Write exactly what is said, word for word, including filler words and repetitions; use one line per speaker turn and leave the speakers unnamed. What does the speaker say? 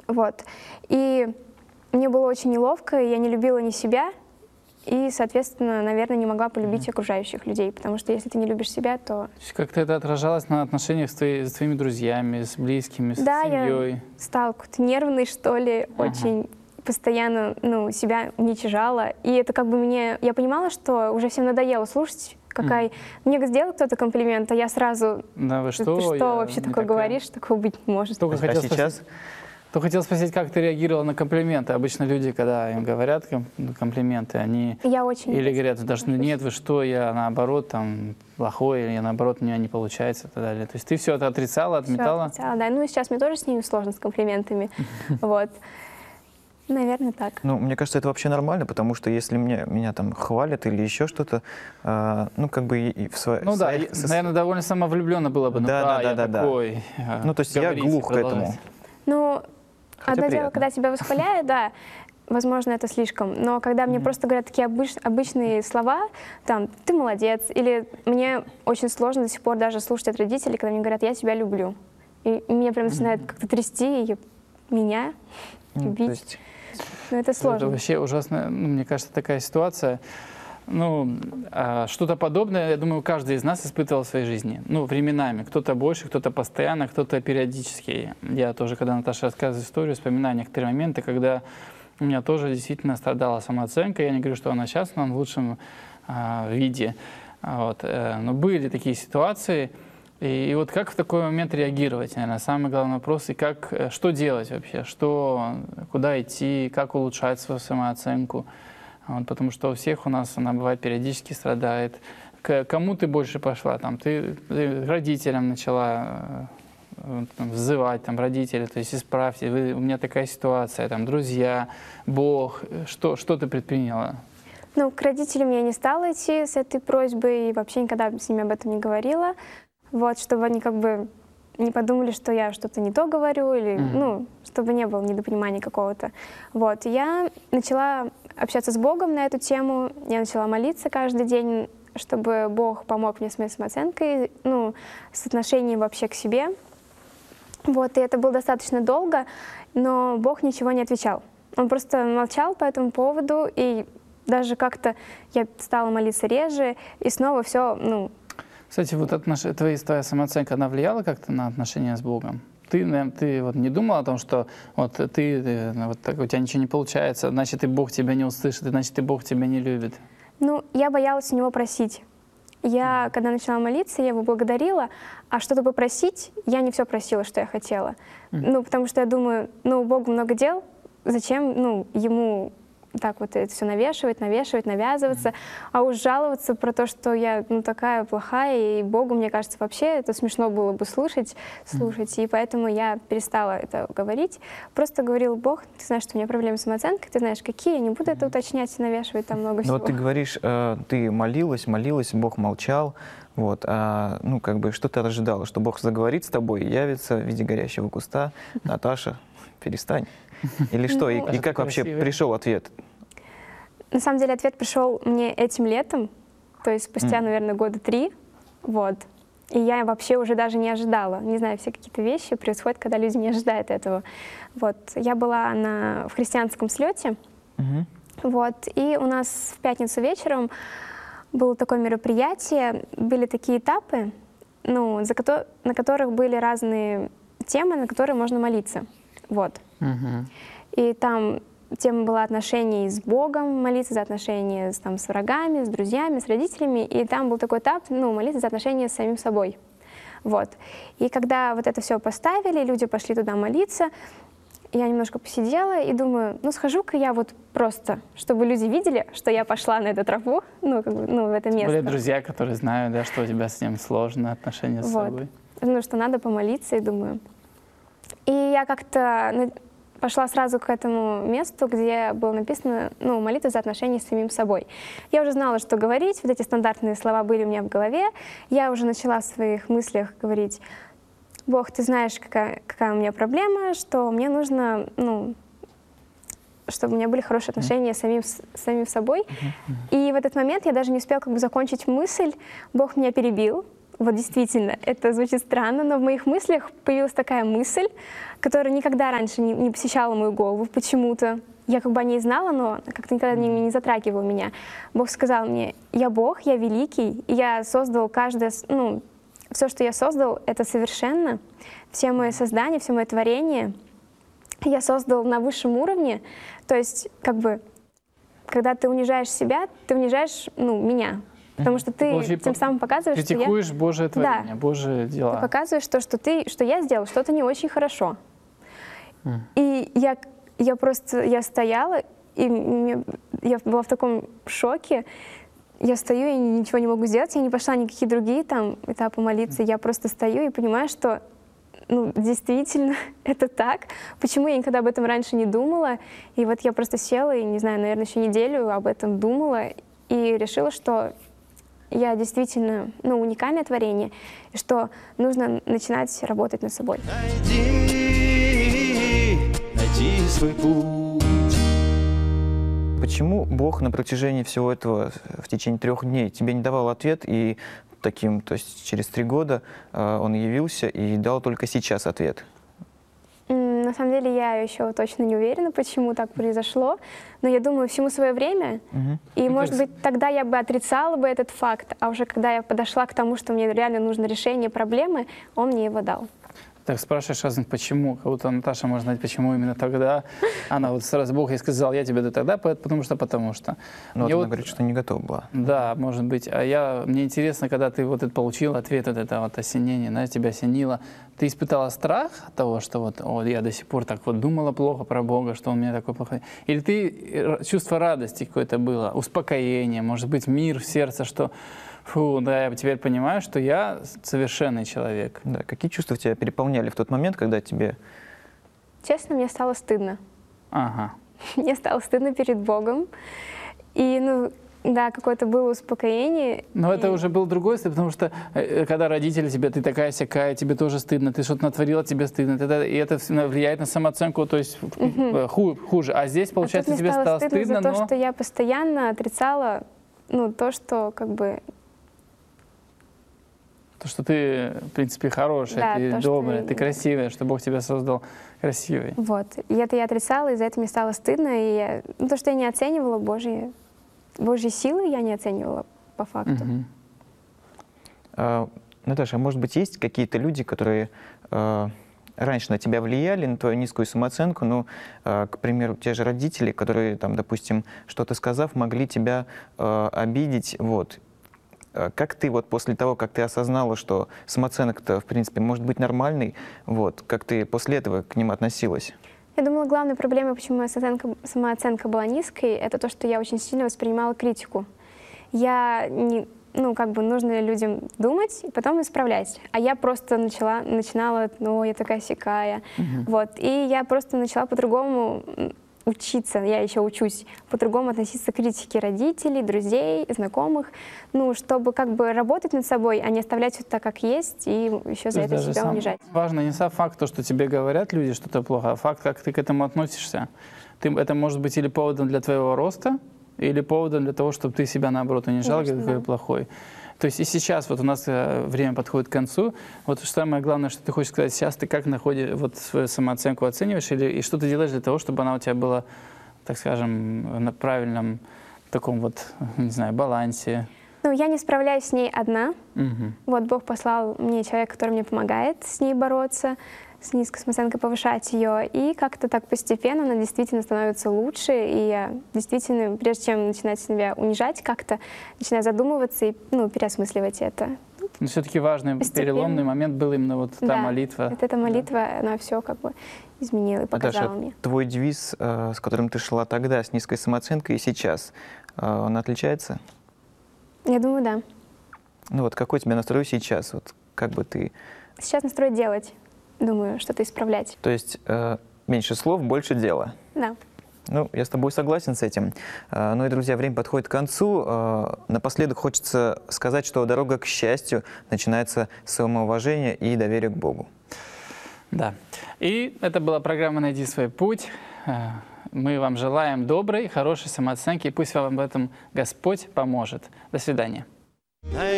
Вот. И мне было очень неловко, я не любила ни себя, и, соответственно, наверное, не могла полюбить mm-hmm. окружающих людей, потому что если ты не любишь себя, то…
Как-то это отражалось на отношениях с, твои, с твоими друзьями, с близкими, с
да,
семьей?
Да, я стала какой-то нервной, что ли, uh-huh. очень постоянно, ну, себя уничижала. И это как бы мне… Я понимала, что уже всем надоело слушать, какая… Mm. Мне сделал кто-то комплимент, а я сразу…
Да вы что?
Ты что
я
вообще такое
такая...
говоришь? Такого быть не может.
Только
а
хотел
сейчас…
Спросить, то хотел спросить, как ты реагировала на комплименты. Обычно люди, когда им говорят комплименты, они
я очень
или говорят, даже ну, нет, вы что, я наоборот там плохой, или я наоборот, у меня не получается и так далее. То есть ты все это отрицала, отметала?
Все отрицала, да. Ну и сейчас мне тоже с ними сложно, с комплиментами. Вот. Наверное, так.
Ну, мне кажется, это вообще нормально, потому что если мне, меня там хвалят или еще что-то, э, ну, как бы и, и в своей…
Ну да,
своих...
наверное, довольно самовлюбленно было бы. Ну
да,
да,
да,
я
да, да,
такой.
Да. Ну, то есть я глух к этому.
Ну,
хотя
одно
приятно.
дело, когда тебя восхваляют, да, возможно, это слишком, но когда мне mm-hmm. просто говорят такие обыч, обычные слова, там, ты молодец, или мне очень сложно до сих пор даже слушать от родителей, когда мне говорят, я тебя люблю. И, и меня прям начинает mm-hmm. как-то трясти, и меня
mm-hmm.
любить.
То есть...
Но это сложно.
Это вообще ужасно, ну, мне кажется, такая ситуация. Ну, а, что-то подобное, я думаю, каждый из нас испытывал в своей жизни. Ну, временами. Кто-то больше, кто-то постоянно, кто-то периодически. Я тоже, когда Наташа рассказывает историю, вспоминаю некоторые моменты, когда у меня тоже действительно страдала самооценка. Я не говорю, что она сейчас, но она в лучшем а, виде. Вот. Но были такие ситуации. И, и вот как в такой момент реагировать, наверное, самый главный вопрос, и как, что делать вообще, что, куда идти, как улучшать свою самооценку. Вот, потому что у всех у нас она бывает периодически страдает. К кому ты больше пошла? Там, ты, ты родителям начала там, взывать, там, родители, то есть исправьте, вы, у меня такая ситуация, там, друзья, Бог. Что, что ты предприняла?
Ну, к родителям я не стала идти с этой просьбой и вообще никогда с ними об этом не говорила. Вот, чтобы они как бы не подумали, что я что-то не то говорю, или, mm-hmm. ну, чтобы не было недопонимания какого-то. Вот, я начала общаться с Богом на эту тему, я начала молиться каждый день, чтобы Бог помог мне с моей самооценкой, ну, с отношением вообще к себе. Вот, и это было достаточно долго, но Бог ничего не отвечал. Он просто молчал по этому поводу, и даже как-то я стала молиться реже, и снова все, ну,
Кстати, вот отнош... твоя, твоя самооценка, она влияла как-то на отношения с Богом? Ты, наверное, ты вот не думала о том, что вот ты, ты вот так, у тебя ничего не получается, значит, и Бог тебя не услышит, значит, и Бог тебя не любит?
Ну, я боялась у Него просить. Я, mm. когда начала молиться, я Его благодарила, а что-то попросить, я не все просила, что я хотела. Mm. Ну, потому что я думаю, ну, у Бога много дел, зачем, ну, Ему так вот это все навешивать, навешивать, навязываться, mm. а уж жаловаться про то, что я, ну, такая плохая, и Богу, мне кажется, вообще это смешно было бы слушать, слушать, mm. и поэтому я перестала это говорить. Просто говорила: Бог, ты знаешь, что у меня проблемы с самооценкой, ты знаешь, какие, я не буду mm. это уточнять и навешивать там много всего.
Но вот ты говоришь, э, ты молилась, молилась, Бог молчал, вот, а, ну, как бы, что ты ожидала, что Бог заговорит с тобой, явится в виде горящего куста: Наташа, перестань. Или что?
Ну,
и, и как вообще пришел ответ?
На самом деле ответ пришел мне этим летом, то есть спустя, mm. наверное, года три. Вот. И я вообще уже даже не ожидала. Не знаю, все какие-то вещи происходят, когда люди не ожидают этого. Вот. Я была на, в христианском слете. Mm-hmm. Вот. И у нас в пятницу вечером было такое мероприятие, были такие этапы, ну, за ко- на которых были разные темы, на которые можно молиться. Вот. Uh-huh. И там тема была отношений с Богом, молиться за отношения с, там, с врагами, с друзьями, с родителями. И там был такой этап, ну, молиться за отношения с самим собой. Вот. И когда вот это все поставили, люди пошли туда молиться, я немножко посидела и думаю, ну, схожу-ка я вот просто, чтобы люди видели, что я пошла на эту тропу, ну, как бы, ну, в это место.
Были друзья, которые знают, да, что у тебя с ним сложно, отношения с
вот.
собой.
Ну, что надо помолиться, и думаю. И я как-то пошла сразу к этому месту, где было написано, ну, молитва за отношения с самим собой. Я уже знала, что говорить, вот эти стандартные слова были у меня в голове. Я уже начала в своих мыслях говорить: Бог, ты знаешь, какая, какая у меня проблема, что мне нужно, ну, чтобы у меня были хорошие отношения с самим, с самим собой. И в этот момент я даже не успела как бы закончить мысль, Бог меня перебил. вот действительно, это звучит странно, но в моих мыслях появилась такая мысль, которая никогда раньше не, не посещала мою голову почему-то. Я как бы о ней знала, но как-то никогда не, не затрагивала меня. Бог сказал мне: я Бог, я великий, и я создал каждое, ну, все, что я создал, это совершенно. Все мое создание, все мое творение я создал на высшем уровне. То есть, как бы, когда ты унижаешь себя, ты унижаешь, ну, меня. Потому что ты
Получи,
тем самым показываешь, что я...
критикуешь Божие творение,
Да.
Божие дела.
Ты показываешь то, что, ты, что я сделал что-то не очень хорошо. Mm. И я, я просто, я стояла, и мне, я была в таком шоке. Я стою и ничего не могу сделать, я не пошла ни какие другие там этапы молиться. Я просто стою и понимаю, что, ну, действительно, это так. Почему я никогда об этом раньше не думала? И вот я просто села и, не знаю, наверное, еще неделю об этом думала и решила, что я действительно, ну, уникальное творение, и что нужно начинать работать над собой.
Найди, найди свой путь.
Почему Бог на протяжении всего этого, в течение трех дней, тебе не давал ответ, и таким, то есть через три года э, Он явился и дал только сейчас ответ?
На самом деле я еще точно не уверена, почему так произошло, но я думаю, всему свое время,
Угу.
и,
Ну,
может
то есть-
быть, тогда я бы отрицала бы этот факт, а уже когда я подошла к тому, что мне реально нужно решение проблемы, он мне его дал.
Так спрашиваешь разных, почему? Как будто Наташа может знать, почему именно тогда. Она вот сразу, Бог ей сказал: я тебе даю тогда, потому что, потому что.
Но
Мне
вот
вот-
она говорит, что не готова была.
Да, может быть. А я, мне интересно, когда ты вот это получил ответ, от этого вот осенения, знаешь, тебя осенило, ты испытала страх от того, что вот, о, я до сих пор так вот думала плохо про Бога, что Он меня такой плохой? Или ты, чувство радости какое-то было, успокоение, может быть, мир в сердце, что, фу, да, я теперь понимаю, что я совершенный человек.
Да. Какие чувства тебя переполняли в тот момент, когда тебе...
Честно, мне стало стыдно.
Ага.
Мне стало стыдно перед Богом. И, ну, да, какое-то было успокоение.
Но это
И-
уже был другой стыд, потому что э, когда родители тебе, ты такая-сякая, тебе тоже стыдно, ты что-то натворила, тебе стыдно, тогда- и это всё влияет на самооценку, то есть э, ху- хуже. А здесь, получается,
а тут
тебе
мне
стало
стало стыдно,
стыдно,
за то,
но...
что я постоянно отрицала, ну, то, что как бы...
То, что ты, в принципе, хорошая,
Да,
ты
то, что
добрая,
я-
ты красивая, что Бог тебя создал красивой.
Вот. И это я отрицала, и за это мне стало стыдно. И я- ну, то, что я не оценивала Божьи, Божьи силы, я не оценивала по факту.
Мгм.
А, Наташа, а может быть, есть какие-то люди, которые э, раньше на тебя влияли, на твою низкую самооценку, ну, э, к примеру, те же родители, которые, там, допустим, что-то сказав, могли тебя э, обидеть, вот. Э, Как ты вот после того, как ты осознала, что самооценка-то, в принципе, может быть нормальной, вот, как ты после этого к ним относилась?
Я думала, главной проблемой, почему моя самооценка, самооценка была низкой, это то, что я очень сильно воспринимала критику. Я не, ну, как бы нужно людям думать и потом исправлять. А я просто начала, начинала, ну, я такая сякая. Вот. И я просто начала по-другому м, учиться, я еще учусь, по-другому относиться к критике родителей, друзей, знакомых, ну, чтобы как бы работать над собой, а не оставлять все так, как есть, и еще за
То есть
это
даже
себя
сам-
унижать.
Важно не сам факт, то, что тебе говорят люди что-то плохо, а факт, как ты к этому относишься. Ты, это может быть или поводом для твоего роста, или поводом для того, чтобы ты себя, наоборот, унижал,
Конечно,
какой
да.
плохой. То есть и сейчас, вот у нас э, время подходит к концу, вот самое главное, что ты хочешь сказать сейчас, ты как находишь, вот свою самооценку оцениваешь, или, и что ты делаешь для того, чтобы она у тебя была, так скажем, на правильном таком вот, не знаю, балансе?
Ну, я не справляюсь с ней одна.
Мгм.
Вот Бог послал мне человека, который мне помогает с ней бороться, с низкой самооценкой, повышать ее. И как-то так постепенно она действительно становится лучше. И я действительно, прежде чем начинать себя унижать как-то, начинаю задумываться и, ну, переосмысливать это.
Но все-таки важный
Постепенно.
переломный момент был именно вот та
Да,
молитва.
Вот эта молитва, она все как бы изменила и показала
Наташа,
мне.
твой девиз, э, с которым ты шла тогда, с низкой самооценкой, и сейчас, э, он отличается?
Я думаю, да.
Ну вот какой у тебя настрой сейчас? Вот как бы ты...
Сейчас настрой делать. Думаю, что-то исправлять.
То есть э, меньше слов, больше дела.
Да.
Ну, я с тобой согласен с этим. Э, Ну и, друзья, время подходит к концу. Э, Напоследок хочется сказать, что дорога к счастью начинается с самоуважения и доверия к Богу.
Да. И это была программа «Найди свой путь». Э, Мы вам желаем доброй, хорошей самооценки, и пусть вам в этом Господь поможет. До свидания.